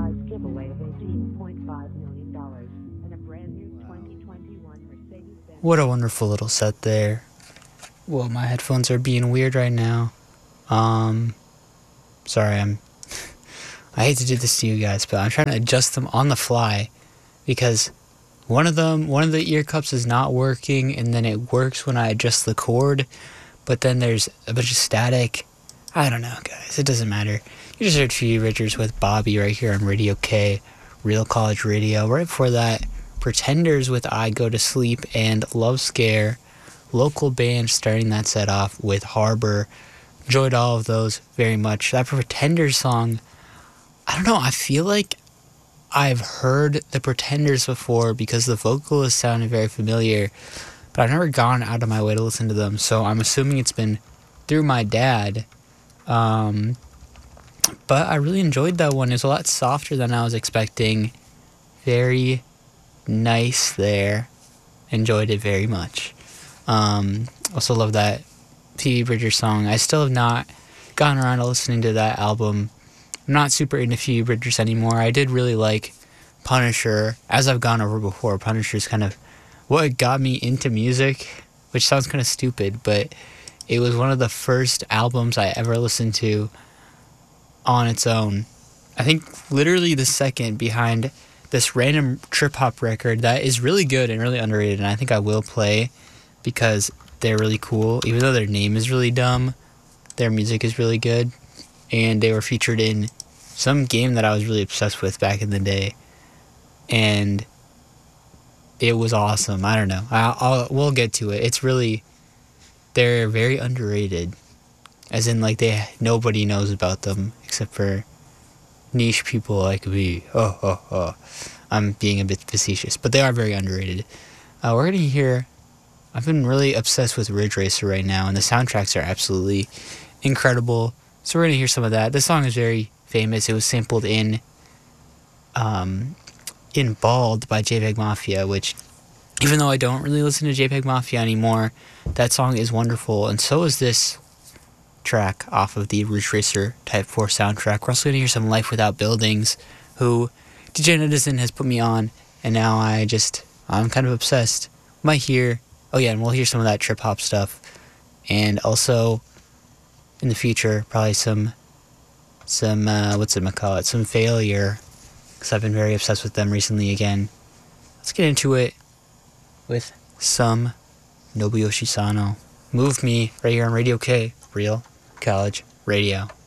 surprise giveaway of $18.5 million and a brand new 2021 Mercedes-Benz. What a wonderful little set there. Whoa, my headphones are being weird right now. Sorry, I hate to do this to you guys, but I'm trying to adjust them on the fly because one of the ear cups is not working, and then it works when I adjust the cord, but then there's a bunch of static. I don't know, guys. It doesn't matter. You just heard Phoebe Bridgers with Bobby right here on Radio K, Real College Radio. Right before that, Pretenders with I Go to Sleep and Love Scare. Local band starting that set off with Harbor. Enjoyed all of those very much. That Pretenders song, I don't know, I feel like I've heard the Pretenders before because the vocalists sounded very familiar, but I've never gone out of my way to listen to them, so I'm assuming it's been through my dad. But I really enjoyed that one. It's a lot softer than I was expecting. Very nice there. Enjoyed it very much. Also love that Phoebe Bridgers song. I still have not gotten around to listening to that album. I'm not super into Phoebe Bridgers anymore. I did really like Punisher. As I've gone over before, Punisher is kind of what got me into music, which sounds kind of stupid, but it was one of the first albums I ever listened to on its own. I think literally the second behind this random trip-hop record that is really good and really underrated, and I think I will play because they're really cool. Even though their name is really dumb, their music is really good, and they were featured in some game that I was really obsessed with back in the day, and it was awesome. I don't know. We'll get to it. It's really, they're very underrated, as in like nobody knows about them except for niche people like me. I'm being a bit facetious, but they are very underrated. We're gonna hear. I've been really obsessed with Ridge Racer right now, and the soundtracks are absolutely incredible. So we're gonna hear some of that. This song is very famous. It was sampled in Bald by JPEG Mafia, which, even though I don't really listen to JPEG Mafia anymore, that song is wonderful, and so is this track off of the Ridge Racer Type 4 soundtrack. We're also going to hear some Life Without Buildings, who DJ Netizen has put me on, and now I'm kind of obsessed. Might hear, and we'll hear some of that trip-hop stuff, and also, in the future, probably some some Failure, because I've been very obsessed with them recently again. Let's get into it with some Nobuyoshi Sano. Move Me, right here on Radio K, Real College Radio.